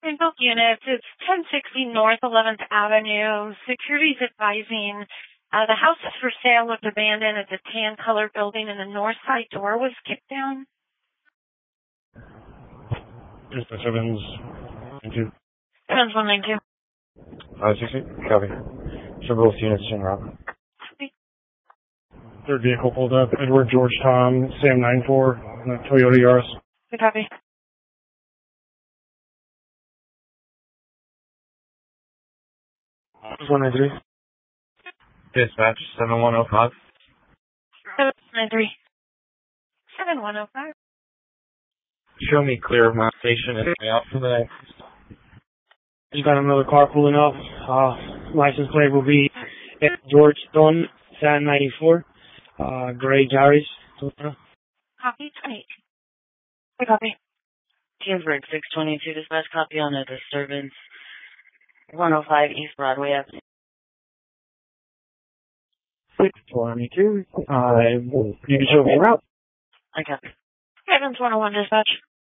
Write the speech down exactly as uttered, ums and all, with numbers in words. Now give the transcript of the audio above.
In both units, it's ten sixty North eleventh Avenue. Security's advising uh, the house is for sale, looked abandoned. It's a tan color building, and the north side door was kicked down. Dispatch Evans, two. Evans one nine two. five sixty, copy. So both units in route. Copy. Third vehicle pulled up. Edward George Tom, Sam nine four, Toyota Yaris. Good copy. one nine three. Dispatch, seven one oh five. seven nine three. seven one oh five. Show me clear of my station and out for the next. You got another car pulling up. Uh, license plate will be George Don, San ninety-four, uh, gray Yaris. Copy, twenty-eight. Good copy. Kingsburg, six twenty-two, dispatch copy on a disturbance. one oh five East Broadway Avenue. six twenty-two, uh, you can show me route. I copy. Evans one oh one, dispatch.